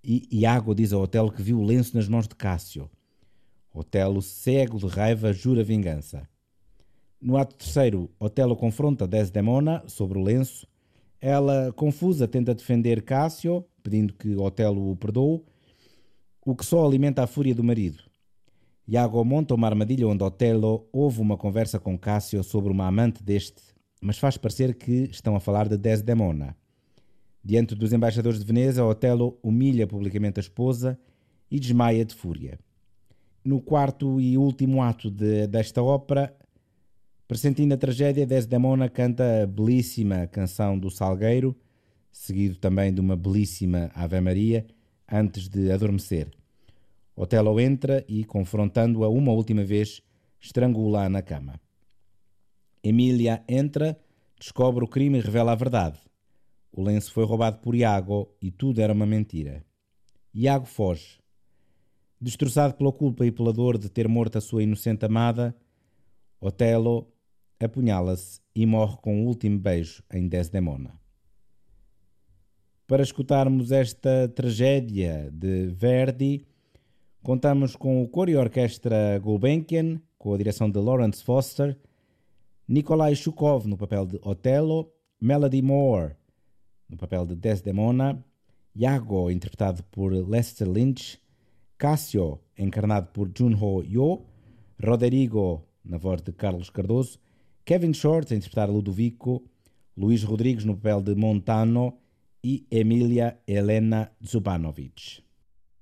e Iago diz a Otelo que viu o lenço nas mãos de Cássio. Otelo, cego de raiva, jura vingança. No ato terceiro, Otelo confronta Desdemona sobre o lenço. Ela, confusa, tenta defender Cássio, pedindo que Otelo o perdoe, o que só alimenta a fúria do marido. Iago monta uma armadilha onde Otelo ouve uma conversa com Cássio sobre uma amante deste, mas faz parecer que estão a falar de Desdemona. Diante dos embaixadores de Veneza, Otelo humilha publicamente a esposa e desmaia de fúria. No quarto e último ato desta ópera, pressentindo a tragédia, Desdemona canta a belíssima canção do Salgueiro, seguido também de uma belíssima Ave Maria, antes de adormecer. Otelo entra e, confrontando-a uma última vez, estrangula-a na cama. Emília entra, descobre o crime e revela a verdade. O lenço foi roubado por Iago e tudo era uma mentira. Iago foge. Destroçado pela culpa e pela dor de ter morto a sua inocente amada, Otelo apunhala-se e morre com o último beijo em Desdemona. Para escutarmos esta tragédia de Verdi, contamos com o coro e orquestra Gulbenkian, com a direção de Lawrence Foster, Nikolai Shukov no papel de Otelo, Melody Moore no papel de Desdemona, Iago interpretado por Lester Lynch, Cássio encarnado por Junho Yo, Roderigo na voz de Carlos Cardoso, Kevin Short a interpretar Ludovico, Luís Rodrigues no papel de Montano e Emília Helena Zubanovic.